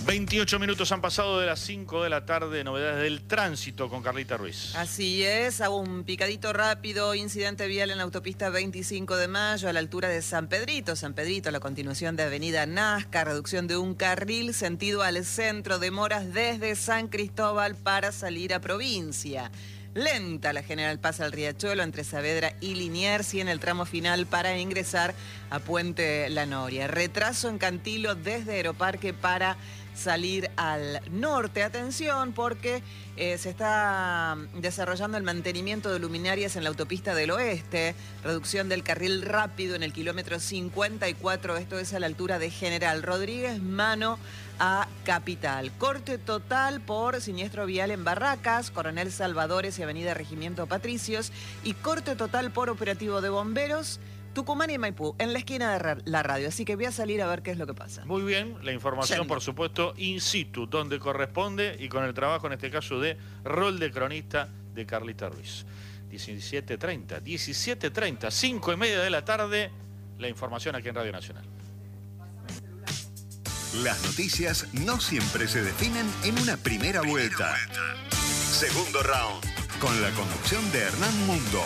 28 minutos han pasado de las 5 de la tarde, novedades del tránsito con Carlita Ruiz. Así es, hago un picadito rápido, incidente vial en la autopista 25 de Mayo a la altura de San Pedrito, la continuación de Avenida Nazca, reducción de un carril sentido al centro, demoras desde San Cristóbal para salir a provincia. Lenta la General Paz al Riachuelo entre Saavedra y Liniers y en el tramo final para ingresar a Puente La Noria. Retraso en Cantilo desde Aeroparque para salir al norte. Atención porque se está desarrollando el mantenimiento de luminarias en la autopista del oeste, reducción del carril rápido en el kilómetro 54, esto es a la altura de General Rodríguez, mano a Capital. Corte total por siniestro vial en Barracas, Coronel Salvadores y Avenida Regimiento Patricios, y corte total por operativo de bomberos Tucumán y Maipú, en la esquina de la radio. Así que voy a salir a ver qué es lo que pasa. Muy bien, la información, por supuesto, in situ, donde corresponde y con el trabajo, en este caso, de rol de cronista de Carlita Ruiz. 17:30, 5:30 de la tarde, la información aquí en Radio Nacional. Las noticias no siempre se definen en una primera vuelta. Segundo round, con la conducción de Hernán Mundo.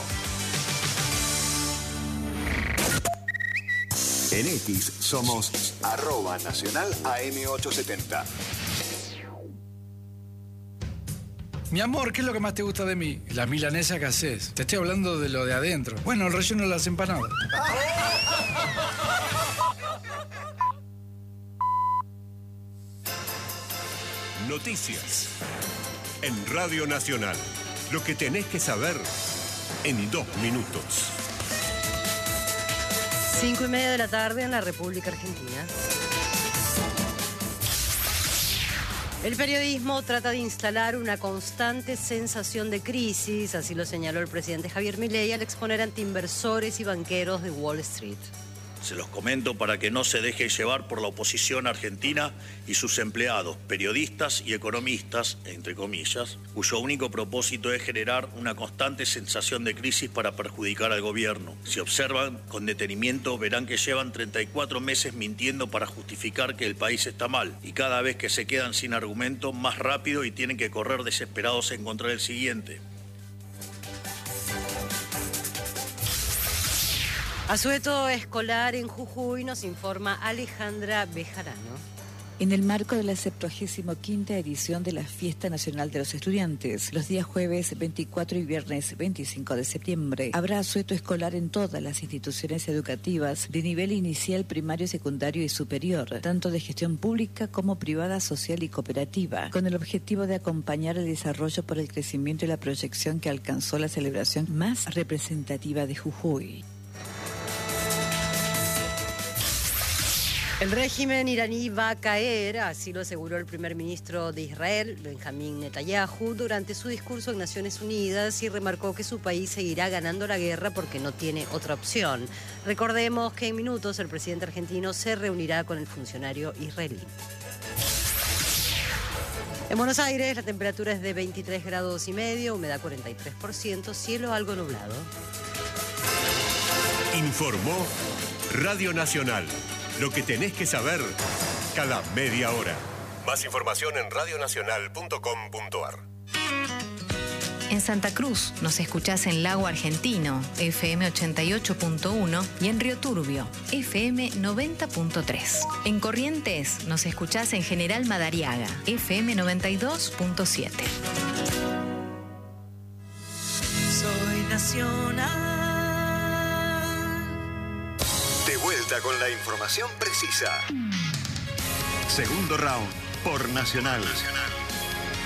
En X somos @Nacional AM870. Mi amor, ¿qué es lo que más te gusta de mí? La milanesa que haces. Te estoy hablando de lo de adentro. Bueno, el relleno de las empanadas. Noticias. En Radio Nacional. Lo que tenés que saber en 2 minutos. 5:30 de la tarde en la República Argentina. El periodismo trata de instalar una constante sensación de crisis, así lo señaló el presidente Javier Milei al exponer ante inversores y banqueros de Wall Street. Se los comento para que no se deje llevar por la oposición argentina y sus empleados, periodistas y economistas, entre comillas, cuyo único propósito es generar una constante sensación de crisis para perjudicar al gobierno. Si observan con detenimiento, verán que llevan 34 meses mintiendo para justificar que el país está mal, y cada vez que se quedan sin argumento, más rápido y tienen que correr desesperados a encontrar el siguiente. Asueto escolar en Jujuy, nos informa Alejandra Bejarano. En el marco de la 75ª edición de la Fiesta Nacional de los Estudiantes, los días jueves 24 y viernes 25 de septiembre, habrá asueto escolar en todas las instituciones educativas de nivel inicial, primario, secundario y superior, tanto de gestión pública como privada, social y cooperativa, con el objetivo de acompañar el desarrollo por el crecimiento y la proyección que alcanzó la celebración más representativa de Jujuy. El régimen iraní va a caer, así lo aseguró el primer ministro de Israel, Benjamín Netanyahu, durante su discurso en Naciones Unidas, y remarcó que su país seguirá ganando la guerra porque no tiene otra opción. Recordemos que en minutos el presidente argentino se reunirá con el funcionario israelí. En Buenos Aires la temperatura es de 23 grados y medio, humedad 43%, cielo algo nublado. Informó Radio Nacional. Lo que tenés que saber cada media hora. Más información en radionacional.com.ar. En Santa Cruz nos escuchás en Lago Argentino, FM 88.1, y en Río Turbio, FM 90.3. En Corrientes nos escuchás en General Madariaga, FM 92.7. Soy nacional. De vuelta con la información precisa. Segundo round por Nacional.